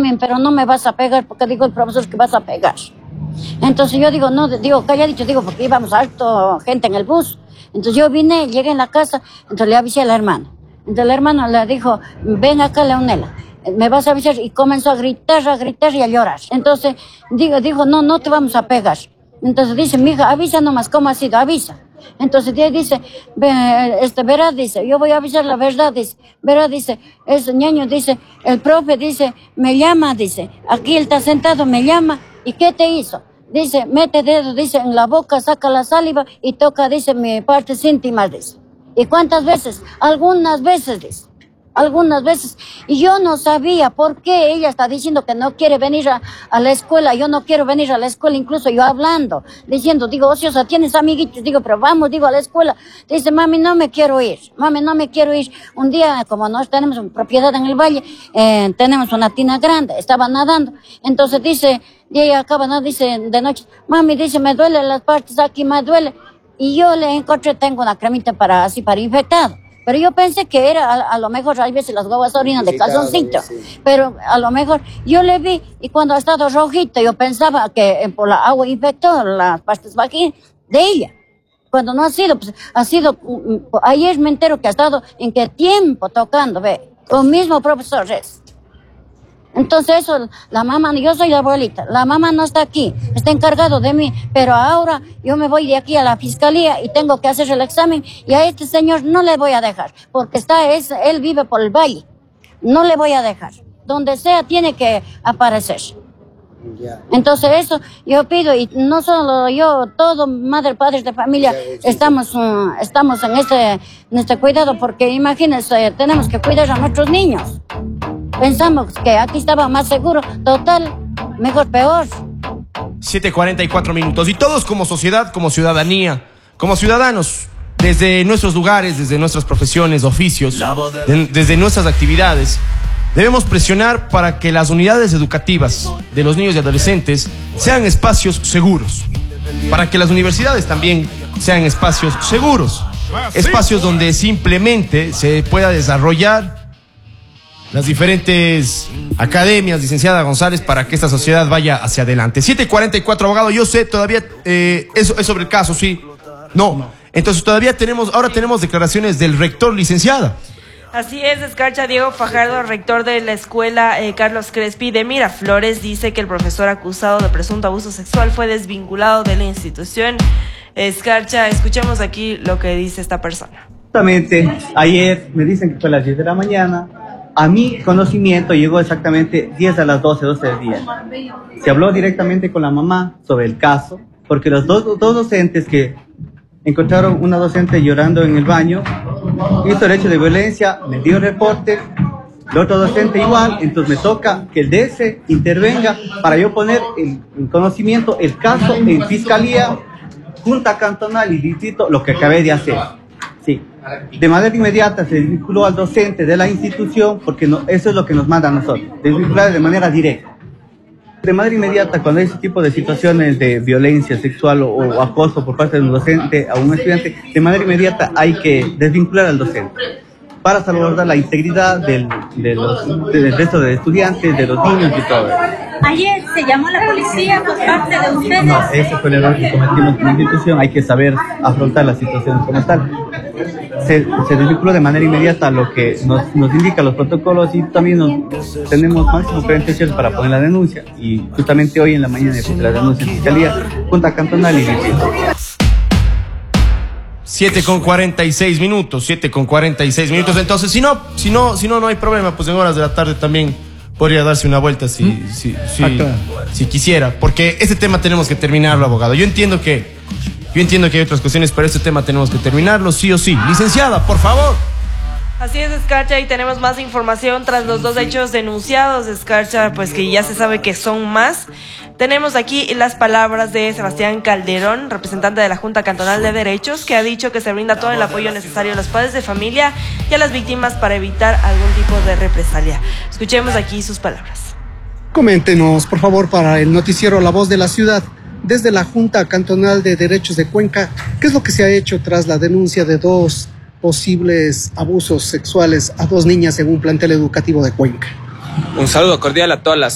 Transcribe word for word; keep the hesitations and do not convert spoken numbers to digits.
men, pero no me vas a pegar, porque digo el profesor que vas a pegar. Entonces yo digo, no, digo, calladito, digo, porque íbamos alto gente en el bus. Entonces yo vine, llegué en la casa, entonces le avisé al hermano. Entonces el hermano le dijo, ven acá, Leonela, me vas a avisar. Y comenzó a gritar, a gritar y a llorar. Entonces digo, dijo, no, no te vamos a pegar. Entonces dice, mija, avisa nomás, ¿cómo ha sido? Avisa. Entonces dice, este, verá, dice, yo voy a avisar la verdad, dice, verá, dice, ese niño, dice, el profe, dice, me llama, dice, aquí él está sentado, me llama, ¿y qué te hizo? Dice, mete dedo, dice, en la boca, saca la saliva y toca, dice, mi partes íntimas, dice. ¿Y cuántas veces? Algunas veces, dice. Algunas veces. Y yo no sabía por qué ella está diciendo que no quiere venir a, a la escuela. Yo no quiero venir a la escuela, incluso yo hablando, diciendo, digo, ociosa, tienes amiguitos, digo, pero vamos, digo, a la escuela. Dice, mami, no me quiero ir, mami, no me quiero ir. Un día, como no tenemos una propiedad en el valle, eh, tenemos una tina grande, estaba nadando. Entonces dice, y ella acaba, no, dice, de noche, mami, dice, me duele las partes aquí, me duele. Y yo le encontré, tengo una cremita para, así, para infectado. Pero yo pensé que era, a, a lo mejor, hay veces las guaguas orinan de calzoncito, sí. Pero a lo mejor, yo le vi, y cuando ha estado rojito, yo pensaba que eh, por la agua infectó las partes vaginales de ella. Cuando no ha sido, pues, ha sido, um, ayer me entero que ha estado en qué tiempo tocando, ve, con mismo profesor es. Entonces eso, la mamá, yo soy la abuelita, la mamá no está aquí, está encargado de mí, pero ahora yo me voy de aquí a la fiscalía y tengo que hacer el examen y a este señor no le voy a dejar, porque está, es, él vive por el valle, no le voy a dejar, donde sea tiene que aparecer. Entonces eso yo pido, y no solo yo, todo madre, padres de familia, estamos, uh, estamos en este, en este cuidado, porque imagínense, tenemos que cuidar a nuestros niños. Pensamos que aquí estaba más seguro, total, mejor, peor. siete cuarenta y cuatro minutos. Y todos como sociedad, como ciudadanía, como ciudadanos, desde nuestros lugares, desde nuestras profesiones, oficios, de, desde nuestras actividades, debemos presionar para que las unidades educativas de los niños y adolescentes sean espacios seguros. Para que las universidades también sean espacios seguros. Espacios donde simplemente se pueda desarrollar las diferentes academias, licenciada González, para que esta sociedad vaya hacia adelante. siete cuarenta y cuatro, abogado, yo sé, todavía eh, eso es sobre el caso, sí. No, entonces todavía tenemos, ahora tenemos declaraciones del rector, licenciada. Así es, Escarcha. Diego Fajardo, rector de la escuela eh, Carlos Crespi de Miraflores, dice que el profesor acusado de presunto abuso sexual fue desvinculado de la institución. Escarcha, escuchemos aquí lo que dice esta persona. Justamente ayer me dicen que fue a las diez de la mañana. A mi conocimiento llegó exactamente diez a las doce, doce del día. Se habló directamente con la mamá sobre el caso, porque los dos, dos docentes que encontraron una docente llorando en el baño, hizo el hecho de violencia, me dio reporte, el otro docente igual, entonces me toca que el D S intervenga para yo poner en, en conocimiento el caso en fiscalía, junta cantonal y distrito, lo que acabé de hacer. Sí. De manera inmediata se desvinculó al docente de la institución, porque no, eso es lo que nos manda a nosotros, desvincular de manera directa. De manera inmediata, cuando hay ese tipo de situaciones de violencia sexual o, o acoso por parte de un docente a un estudiante, de manera inmediata hay que desvincular al docente para salvaguardar la integridad del, de los, del resto de estudiantes, de los niños y todo. Ayer se llamó a la policía por parte de ustedes. No, ese fue el error que cometimos como institución. Hay que saber afrontar las situaciones como tal. Se, se desvinculó de manera inmediata lo que nos, nos indica los protocolos, y también nos, tenemos máximo prevención para poner la denuncia. Y justamente hoy en la mañana puse la denuncia en fiscalía, junta cantonal y distrito. siete con cuarenta y seis minutos, siete con cuarenta y seis minutos. Entonces, si no, si no, si no, no hay problema, pues en horas de la tarde también podría darse una vuelta si, ¿Mm? si, si, ah, claro. si quisiera. Porque este tema tenemos que terminarlo, abogado. Yo entiendo que, yo entiendo que hay otras cuestiones, pero este tema tenemos que terminarlo sí o sí. Licenciada, por favor. Así es, Escarcha, y tenemos más información tras los dos hechos denunciados, Escarcha, pues que ya se sabe que son más. Tenemos aquí las palabras de Sebastián Calderón, representante de la Junta Cantonal de Derechos, que ha dicho que se brinda todo el apoyo necesario a los padres de familia y a las víctimas para evitar algún tipo de represalia. Escuchemos aquí sus palabras. Coméntenos, por favor, para el noticiero La Voz de la Ciudad, desde la Junta Cantonal de Derechos de Cuenca, ¿qué es lo que se ha hecho tras la denuncia de dos posibles abusos sexuales a dos niñas en un plantel educativo de Cuenca? Un saludo cordial a todas las